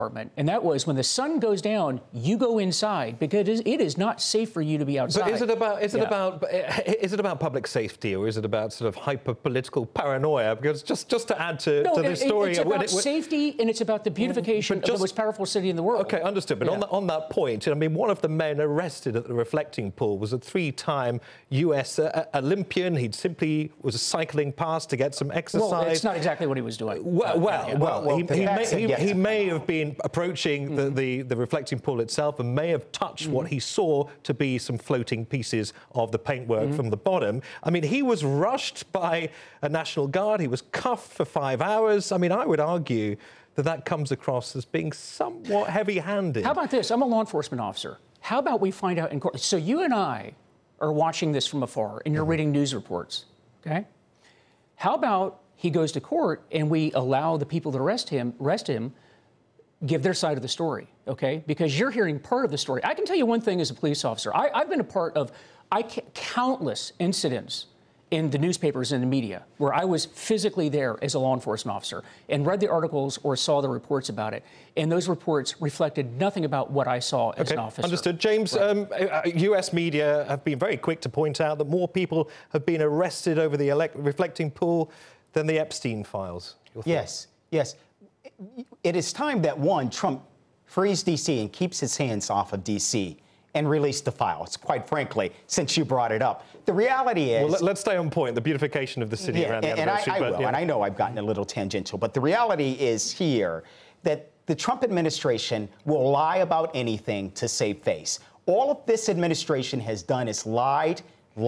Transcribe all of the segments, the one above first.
And that was when the sun goes down, you go inside because it is not safe for you to be outside. But is it about public safety, or is it about sort of hyper political paranoia? Because just to add to the story, it's about safety and it's about the beautification of the most powerful city in the world. Okay, understood. But on that point, I mean, one of the men arrested at the reflecting pool was a 3-time U.S. Olympian. He simply was cycling past to get some exercise. Well, that's not exactly what he was doing. He may have been approaching the reflecting pool itself and may have touched what he saw to be some floating pieces of the paintwork from the bottom. I mean, he was rushed by a National Guard. He was cuffed for 5 hours. I mean, I would argue that comes across as being somewhat heavy-handed. How about this? I'm a law enforcement officer. How about we find out in court? So you and I are watching this from afar and you're reading news reports, okay? How about he goes to court and we allow the people that arrest him give their side of the story, okay? Because you're hearing part of the story. I can tell you one thing as a police officer. I've been a part of countless incidents in the newspapers and the media where I was physically there as a law enforcement officer and read the articles or saw the reports about it. And those reports reflected nothing about what I saw as an officer. Understood. James, US media have been very quick to point out that more people have been arrested over the reflecting pool than the Epstein files. Yes. It is time that, one, Trump frees D.C. and keeps his hands off of D.C. and release the files, quite frankly, since you brought it up. The reality is... Well, let's stay on point, the beautification of the city around the anniversary. And I know I've gotten a little tangential, but the reality is here that the Trump administration will lie about anything to save face. All of this administration has done is lied.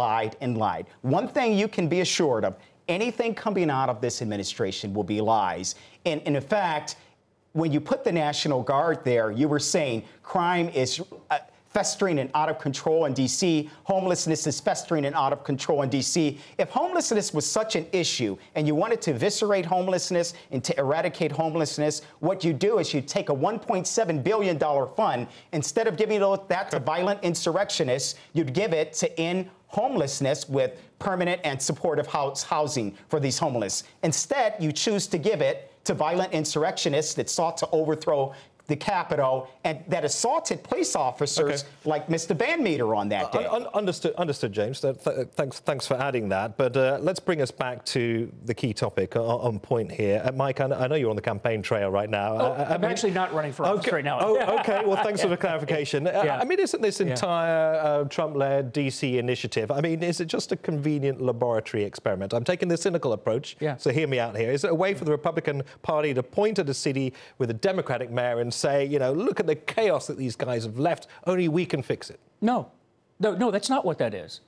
One thing you can be assured of, anything coming out of this administration will be lies. And in fact, when you put the National Guard there, you were saying crime is festering and out of control in D.C. Homelessness is festering and out of control in D.C. If homelessness was such an issue and you wanted to eviscerate homelessness and to eradicate homelessness, what you do is you take a $1.7 billion fund. Instead of giving that to violent insurrectionists, you'd give it to end homelessness with permanent and supportive housing for these homeless. Instead, you choose to give it to violent insurrectionists that sought to overthrow the Capitol and that assaulted police officers like Mr. Van Meter on that day. Understood, James. Thanks for adding that. But let's bring us back to the key topic on point here. Mike, I know you're on the campaign trail right now. I'm actually not running for office right now. Okay. Well, thanks for the clarification. I mean, isn't this entire Trump-led D.C. initiative, I mean, is it just a convenient laboratory experiment? I'm taking the cynical approach, so hear me out here. Is it a way for the Republican Party to point at a city with a Democratic mayor and say, you know, look at the chaos that these guys have left, only we can fix it? No, that's not what that is.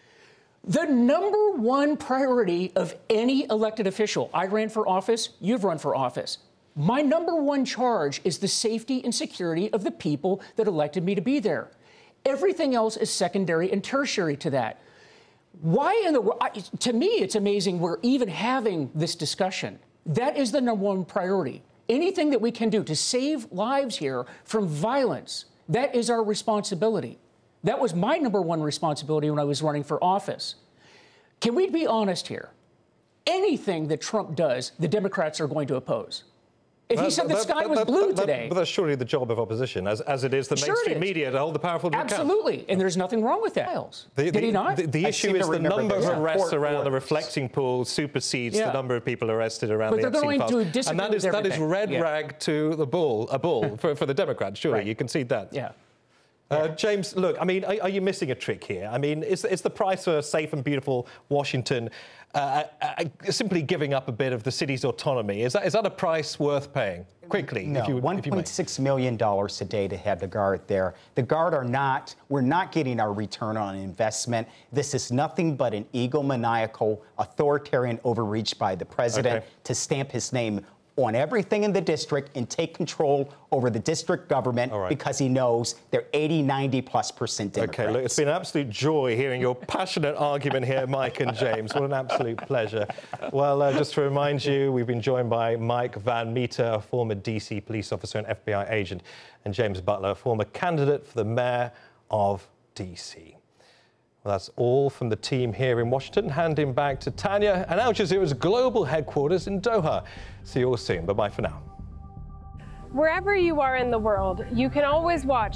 The number one priority of any elected official, I ran for office, you've run for office. My number one charge is the safety and security of the people that elected me to be there. Everything else is secondary and tertiary to that. Why in the world? To me, it's amazing we're even having this discussion. That is the number one priority. Anything that we can do to save lives here from violence, that is our responsibility. That was my number one responsibility when I was running for office. Can we be honest here? Anything that Trump does, the Democrats are going to oppose. If he said the sky was blue today... But that's surely the job of opposition, as it is the mainstream media to hold the powerful to account. Absolutely, and there's nothing wrong with that. Did he not? The issue is the number of arrests around the reflecting pool supersedes the number of people arrested around the Epstein files. And that is red rag to a bull for the Democrats, surely. You concede that. James, look, I mean, are you missing a trick here? I mean, is the price for a safe and beautiful Washington simply giving up a bit of the city's autonomy? Is that a price worth paying? Quickly, no, $1.6 million a day to have the Guard there. The Guard we're not getting our return on investment. This is nothing but an egomaniacal, authoritarian overreach by the president to stamp his name on everything in the district and take control over the district government because he knows they're 80–90+% Democrats. Okay, look, it's been an absolute joy hearing your passionate argument here, Mike and James. What an absolute pleasure. Well, just to remind you, we've been joined by Mike Van Meter, a former D.C. police officer and FBI agent, and James Butler, a former candidate for the mayor of D.C. Well, that's all from the team here in Washington. Handing back to Tanya and Al Jazeera's global headquarters in Doha. See you all soon. Bye-bye for now. Wherever you are in the world, you can always watch